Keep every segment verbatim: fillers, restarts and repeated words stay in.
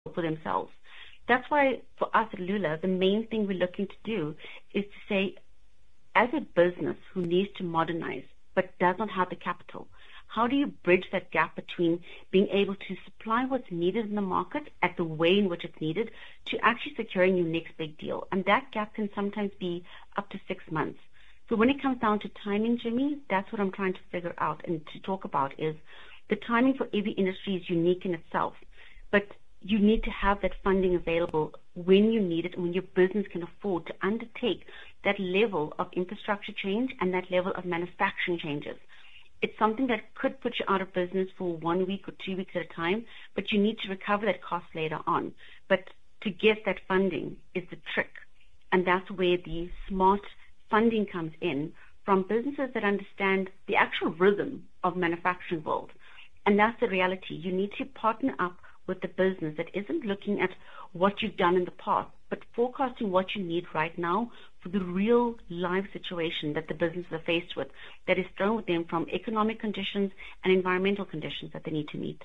for themselves. That's why for us at Lula, the main thing we're looking to do is to say, as a business who needs to modernize but does not have the capital, how do you bridge that gap between being able to supply what's needed in the market at the way in which it's needed to actually securing your next big deal? And that gap can sometimes be up to six months. So when it comes down to timing, Jimmy, that's what I'm trying to figure out and to talk about is the timing for every industry is unique in itself. But you need to have that funding available when you need it and when your business can afford to undertake that level of infrastructure change and that level of manufacturing changes. It's something that could put you out of business for one week or two weeks at a time, but you need to recover that cost later on. But to get that funding is the trick. And that's where the smart funding comes in from businesses that understand the actual rhythm of manufacturing world. And that's the reality. You need to partner up with the business that isn't looking at what you've done in the past, but forecasting what you need right now for the real live situation that the businesses are faced with, that is thrown with them from economic conditions and environmental conditions that they need to meet.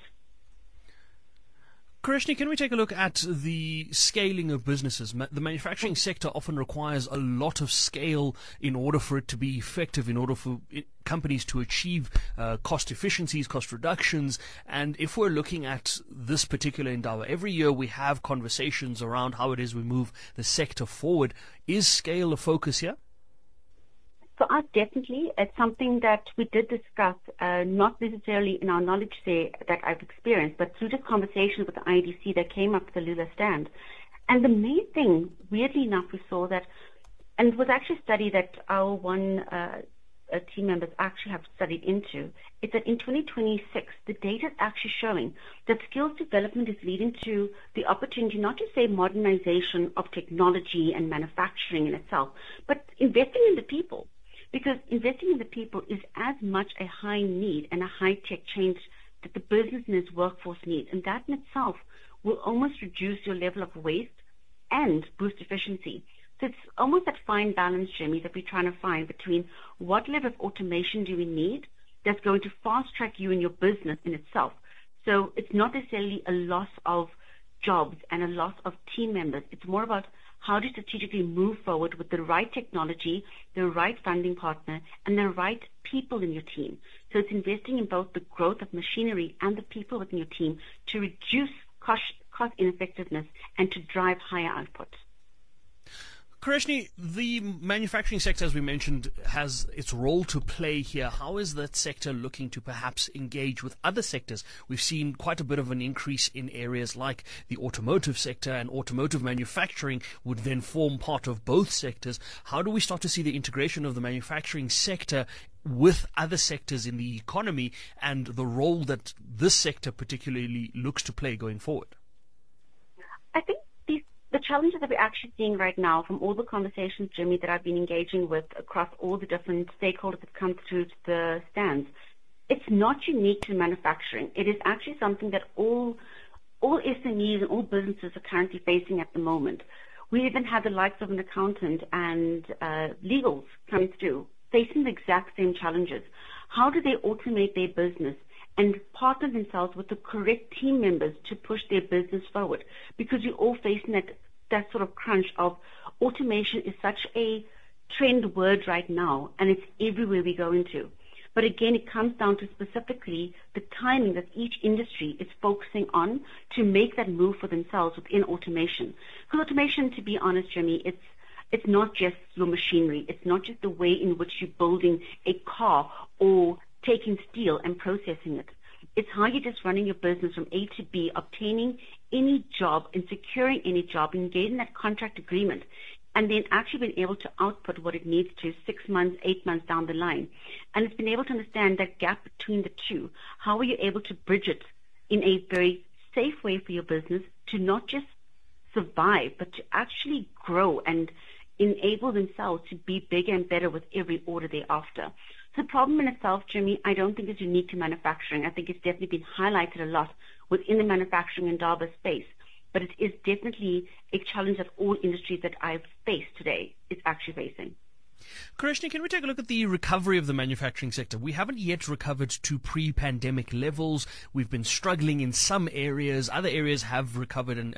Kareshni, can we take a look at the scaling of businesses? The manufacturing sector often requires a lot of scale in order for it to be effective, in order for it, companies to achieve uh, cost efficiencies, cost reductions. And if we're looking at this particular endeavor, every year we have conversations around how it is we move the sector forward. Is scale a focus here? For us, definitely. It's something that we did discuss, uh, not necessarily in our knowledge say that I've experienced, but through the conversations with the I D C that came up to the Lula stand. And the main thing, weirdly enough, we saw that, and it was actually a study that our one uh, uh, team members actually have studied into, is that in twenty twenty-six, the data is actually showing that skills development is leading to the opportunity not to say modernization of technology and manufacturing in itself, but investing in the people. Because investing in the people is as much a high need and a high-tech change that the business and its workforce need. And that in itself will almost reduce your level of waste and boost efficiency. So it's almost that fine balance, Jimmy, that we're trying to find between what level of automation do we need that's going to fast-track you in your business in itself. So it's not necessarily a loss of jobs and a loss of team members. It's more about how to strategically move forward with the right technology, the right funding partner, and the right people in your team. So it's investing in both the growth of machinery and the people within your team to reduce cost, cost ineffectiveness and to drive higher output. Kareshni, the manufacturing sector, as we mentioned, has its role to play here. How is that sector looking to perhaps engage with other sectors? We've seen quite a bit of an increase in areas like the automotive sector, and automotive manufacturing would then form part of both sectors. How do we start to see the integration of the manufacturing sector with other sectors in the economy and the role that this sector particularly looks to play going forward? I think the challenges that we're actually seeing right now from all the conversations, Jimmy, that I've been engaging with across all the different stakeholders that come through to the stands, it's not unique to manufacturing. It is actually something that all all S M Es and all businesses are currently facing at the moment. We even have the likes of an accountant and uh, legals coming through, facing the exact same challenges. How do they automate their business and partner themselves with the correct team members to push their business forward? Because you're all facing that, that sort of crunch of automation is such a trend word right now, and it's everywhere we go into. But again, it comes down to specifically the timing that each industry is focusing on to make that move for themselves within automation. Because automation, to be honest, Jimmy, it's it's not just your machinery. It's not just the way in which you're building a car or taking steel and processing it. It's how you're just running your business from A to B, obtaining any job and securing any job and getting that contract agreement, and then actually being able to output what it needs to six months, eight months down the line. And it's been able to understand that gap between the two. How are you able to bridge it in a very safe way for your business to not just survive, but to actually grow and enable themselves to be bigger and better with every order they're after. The problem in itself, Jimmy, I don't think is unique to manufacturing. I think it's definitely been highlighted a lot within the manufacturing and Indaba space. But it is definitely a challenge that all industries that I've faced today is actually facing. Kareshni, can we take a look at the recovery of the manufacturing sector? We haven't yet recovered to pre-pandemic levels. We've been struggling in some areas. Other areas have recovered and